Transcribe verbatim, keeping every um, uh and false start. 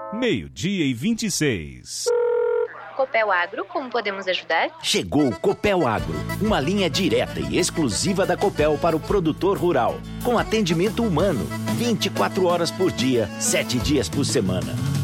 meio-dia e vinte e seis. Copel Agro, como podemos ajudar? Chegou o Copel Agro, uma linha direta e exclusiva da Copel para o produtor rural, com atendimento humano, vinte e quatro horas por dia, sete dias por semana.